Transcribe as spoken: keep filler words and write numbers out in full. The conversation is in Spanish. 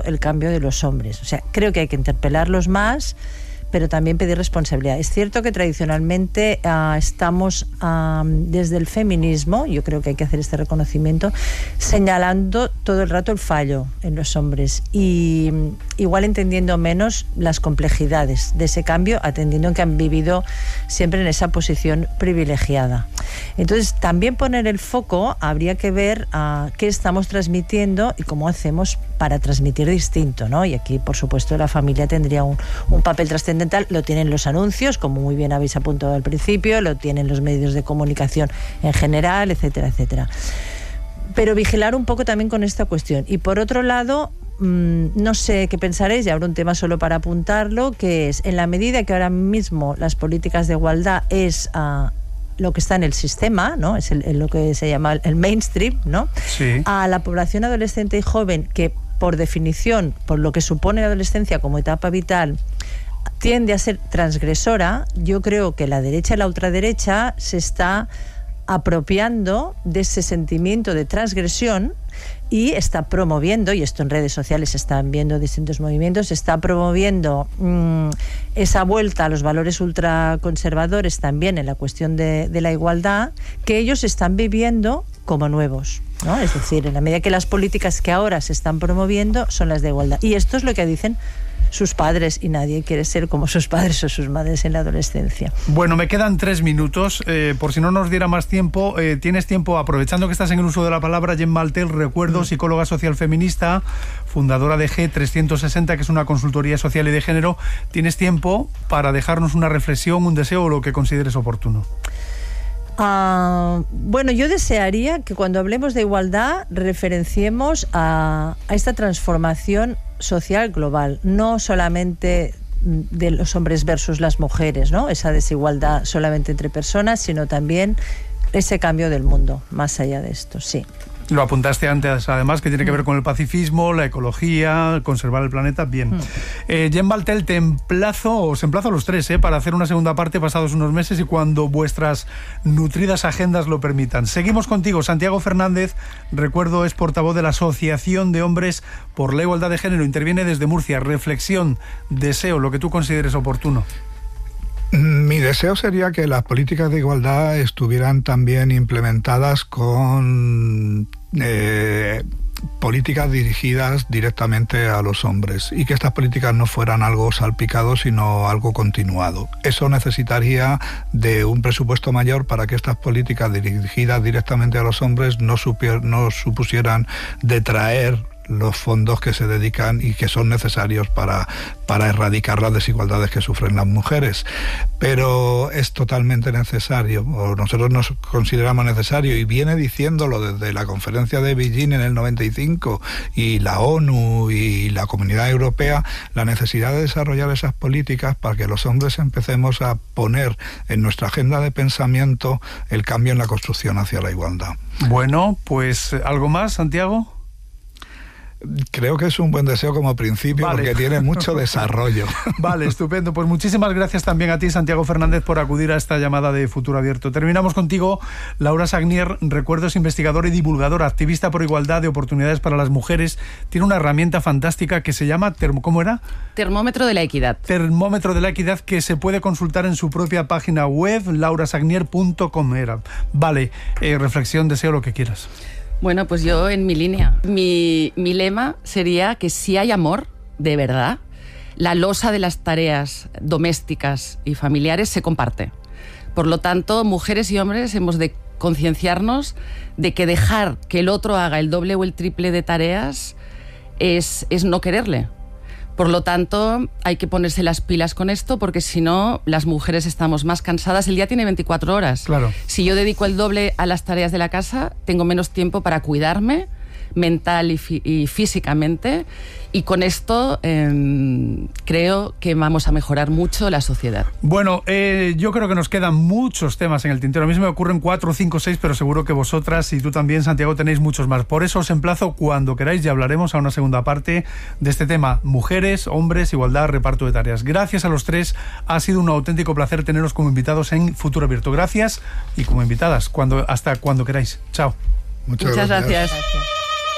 el cambio de los hombres. O sea, creo que hay que interpelarlos más, pero también pedir responsabilidad. Es cierto que tradicionalmente uh, estamos uh, desde el feminismo, yo creo que hay que hacer este reconocimiento, señalando todo el rato el fallo en los hombres y igual entendiendo menos las complejidades de ese cambio, atendiendo que han vivido siempre en esa posición privilegiada. Entonces, también poner el foco, habría que ver uh, qué estamos transmitiendo y cómo hacemos para transmitir distinto, ¿no? Y aquí, por supuesto, la familia tendría un, un papel trascendental. Lo tienen los anuncios, como muy bien habéis apuntado al principio, lo tienen los medios de comunicación en general, etcétera, etcétera. Pero vigilar un poco también con esta cuestión. Y por otro lado, mmm, no sé qué pensaréis, y habrá un tema solo para apuntarlo, que es, en la medida que ahora mismo las políticas de igualdad es uh, lo que está en el sistema, ¿no? Es el, el, lo que se llama el mainstream, ¿no? Sí. A la población adolescente y joven, que por definición, por lo que supone la adolescencia como etapa vital, tiende a ser transgresora, yo creo que la derecha y la ultraderecha se está apropiando de ese sentimiento de transgresión y está promoviendo, y esto en redes sociales se están viendo distintos movimientos, está promoviendo mmm, esa vuelta a los valores ultraconservadores también en la cuestión de, de la igualdad, que ellos están viviendo como nuevos, ¿no? Es decir, en la medida que las políticas que ahora se están promoviendo son las de igualdad. Y esto es lo que dicen sus padres, y nadie quiere ser como sus padres o sus madres en la adolescencia. Bueno, me quedan tres minutos, eh, por si no nos diera más tiempo, eh, tienes tiempo, aprovechando que estás en el uso de la palabra, Gemma Altel, recuerdo, mm. psicóloga social feminista, fundadora de G trescientos sesenta, que es una consultoría social y de género, tienes tiempo para dejarnos una reflexión, un deseo o lo que consideres oportuno. Uh, bueno, yo desearía que cuando hablemos de igualdad referenciemos a, a esta transformación social global, no solamente de los hombres versus las mujeres, ¿no? Esa desigualdad solamente entre personas, sino también ese cambio del mundo, más allá de esto, sí. Lo apuntaste antes, además, que tiene que ver con el pacifismo, la ecología, conservar el planeta. Bien. Mm. Eh, Gemma Altel, te emplazo, os emplazo a los tres, eh, para hacer una segunda parte pasados unos meses y cuando vuestras nutridas agendas lo permitan. Seguimos contigo. Santiago Fernández, recuerdo, es portavoz de la Asociación de Hombres por la Igualdad de Género. Interviene desde Murcia. Reflexión, deseo, lo que tú consideres oportuno. Mi deseo sería que las políticas de igualdad estuvieran también implementadas con eh, políticas dirigidas directamente a los hombres y que estas políticas no fueran algo salpicado, sino algo continuado. Eso necesitaría de un presupuesto mayor para que estas políticas dirigidas directamente a los hombres no, supier- no supusieran detraer los fondos que se dedican y que son necesarios para, para erradicar las desigualdades que sufren las mujeres. Pero es totalmente necesario, o nosotros nos consideramos necesario, y viene diciéndolo desde la conferencia de Beijing en el noventa y cinco, y la ONU y la Comunidad Europea, la necesidad de desarrollar esas políticas para que los hombres empecemos a poner en nuestra agenda de pensamiento el cambio en la construcción hacia la igualdad. Bueno, pues ¿algo más, Santiago? Creo que es un buen deseo como principio, vale, porque tiene mucho desarrollo. Vale, estupendo. Pues muchísimas gracias también a ti, Santiago Fernández, por acudir a esta llamada de Futuro Abierto. Terminamos contigo, Laura Sagnier, recuerdos, investigadora y divulgadora, activista por igualdad de oportunidades para las mujeres. Tiene una herramienta fantástica que se llama, termo, ¿cómo era? Termómetro de la Equidad. Termómetro de la Equidad, que se puede consultar en su propia página web, laura sagnier punto com era. Vale, eh, reflexión, deseo, lo que quieras. Bueno, pues yo en mi línea, mi, mi lema sería que si hay amor, de verdad, la losa de las tareas domésticas y familiares se comparte. Por lo tanto, mujeres y hombres hemos de concienciarnos de que dejar que el otro haga el doble o el triple de tareas es, es no quererle. Por lo tanto, hay que ponerse las pilas con esto, porque si no, las mujeres estamos más cansadas. El día tiene veinticuatro horas. Claro. Si yo dedico el doble a las tareas de la casa, tengo menos tiempo para cuidarme mental y, fí- y físicamente, y con esto eh, creo que vamos a mejorar mucho la sociedad. Bueno, eh, yo creo que nos quedan muchos temas en el tintero. A mí se me ocurren cuatro, cinco, seis, pero seguro que vosotras y tú también, Santiago, tenéis muchos más. Por eso os emplazo cuando queráis y hablaremos a una segunda parte de este tema: mujeres, hombres, igualdad, reparto de tareas. Gracias a los tres, ha sido un auténtico placer teneros como invitados en Futuro Abierto. Gracias, y como invitadas, cuando, hasta cuando queráis. Chao. Muchas, Muchas gracias. gracias.